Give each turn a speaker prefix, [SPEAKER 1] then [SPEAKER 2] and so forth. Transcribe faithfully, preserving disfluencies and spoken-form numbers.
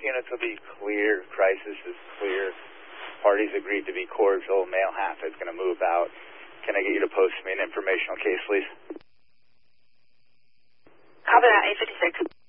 [SPEAKER 1] units will be clear. Crisis is clear. Parties agreed to be cordial. Male half is going to move out. Can I get you to post me an informational case, please?
[SPEAKER 2] Copy that, eight fifty-six.